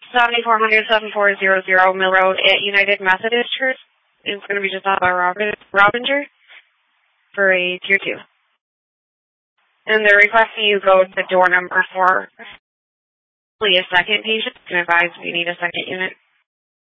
7400-7400 Mill Road at United Methodist Church. It's going to be just off by Robbinger for a Tier 2. And they're requesting you go to door number 4. Only a second patient can advise if you need a second unit.